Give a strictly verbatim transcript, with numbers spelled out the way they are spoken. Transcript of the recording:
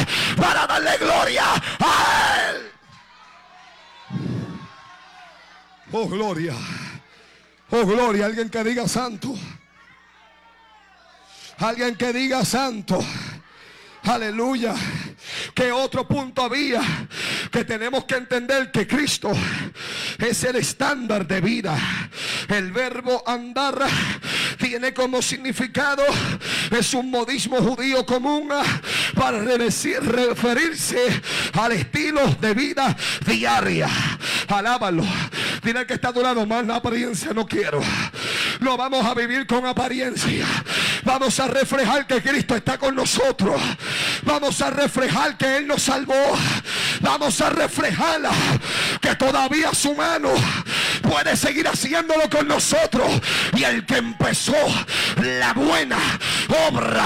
para darle gloria a Él. Oh, gloria. Oh, gloria. Alguien que diga santo. Alguien que diga santo. Aleluya. Que otro punto había, que tenemos que entender que Cristo es el estándar de vida. El verbo andar tiene como significado, es un modismo judío común para referirse al estilo de vida diaria. Alábalo. Dile que está a tu lado, más la apariencia no quiero. No vamos a vivir con apariencia. Vamos a reflejar que Cristo está con nosotros. Vamos a reflejar que Él nos salvó. Vamos a reflejar que todavía su mano puede seguir haciéndolo con nosotros. Y el que empezó la buena obra